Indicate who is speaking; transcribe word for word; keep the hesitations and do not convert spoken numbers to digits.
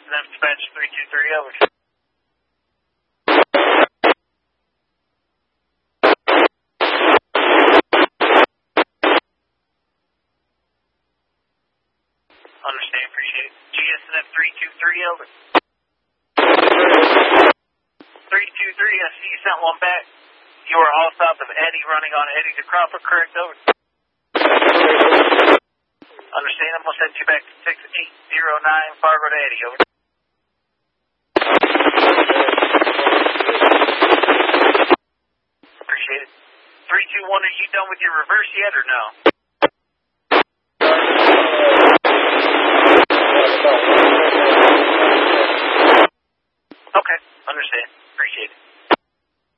Speaker 1: and M dispatch three two three, over. Understand, appreciate it. G S N F three two three, over. three two three, I see you sent one back. You are all south of Eddie, running on Eddie to Crawford, correct, over? Understand, I'm going to send you back to six eight zero nine Fargo to Eddie, over. Appreciate it. three two one, are you done with your reverse yet or no?